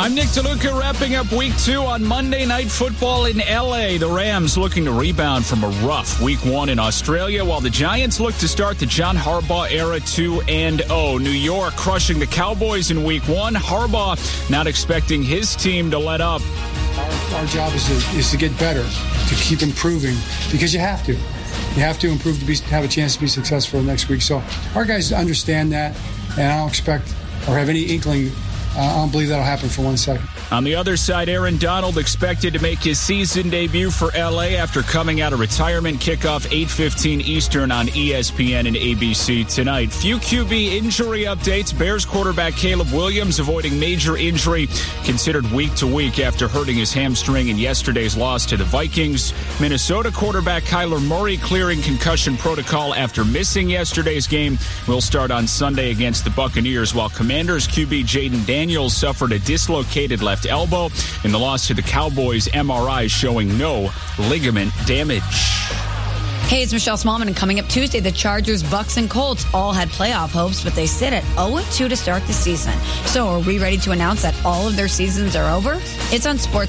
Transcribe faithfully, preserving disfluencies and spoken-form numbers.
I'm Nick DeLuca, wrapping up week two on Monday Night Football in L A. The Rams looking to rebound from a rough week one in Australia, while the Giants look to start the John Harbaugh era two and oh. New York crushing the Cowboys in week one. Harbaugh not expecting his team to let up. Our, our job is to, is to get better, to keep improving, because you have to. You have to improve to be, have a chance to be successful next week. So our guys understand that, and I don't expect or have any inkling. Uh, I don't believe that'll happen for one second. On the other side, Aaron Donald expected to make his season debut for L A after coming out of retirement. Kickoff eight fifteen Eastern on E S P N and A B C tonight. Few Q B injury updates. Bears quarterback Caleb Williams avoiding major injury, considered week to week after hurting his hamstring in yesterday's loss to the Vikings. Minnesota quarterback Kyler Murray clearing concussion protocol after missing yesterday's game. Will start on Sunday against the Buccaneers, while Commanders Q B Jaden Daniels suffered a dislocated left elbow in the loss to the Cowboys. M R I showing no ligament damage. Hey, it's Michelle Smallman, and coming up Tuesday, the Chargers, Bucks, and Colts all had playoff hopes, but they sit at oh and two to start the season. So are we ready to announce that all of their seasons are over? It's on Sports